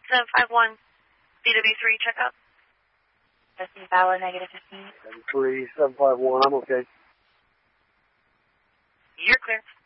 751, BW3 checkup. Testing Bauer, negative 15. 3751, I'm okay. You're clear.